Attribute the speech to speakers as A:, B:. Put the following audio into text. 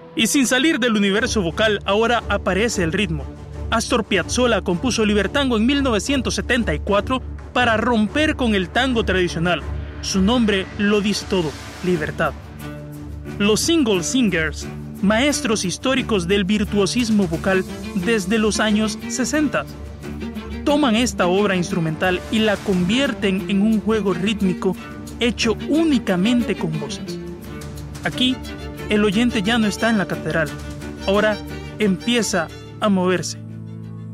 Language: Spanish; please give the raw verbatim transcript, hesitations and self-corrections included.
A: Y sin salir del universo vocal, ahora aparece el ritmo. Astor Piazzolla compuso Libertango en mil novecientos setenta y cuatro para romper con el tango tradicional. Su nombre lo dice todo: libertad. Los single singers, maestros históricos del virtuosismo vocal desde los años sesenta, toman esta obra instrumental y la convierten en un juego rítmico hecho únicamente con voces. Aquí, el oyente ya no está en la catedral, ahora empieza a moverse.